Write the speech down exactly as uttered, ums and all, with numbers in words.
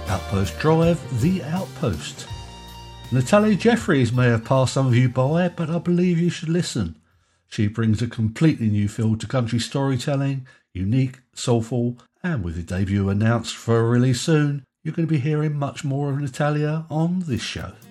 Outpost Drive, The Outpost. Natalia Jeffries may have passed some of you by, but I believe you should listen. She brings a completely new feel to country storytelling, unique, soulful, and with the debut announced for a release soon, you're going to be hearing much more of Natalia on this show.